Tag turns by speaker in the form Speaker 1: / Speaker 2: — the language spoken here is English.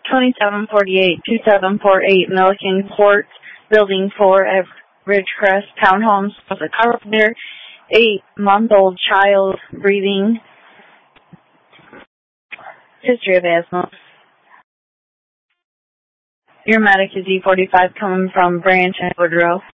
Speaker 1: 2748-2748 Milliken Court, Building 4 at Ridgecrest Townhomes. Was a carpenter, 8-month-old child, breathing, history of asthma. Your medic is E45 coming from Branch and Woodrow.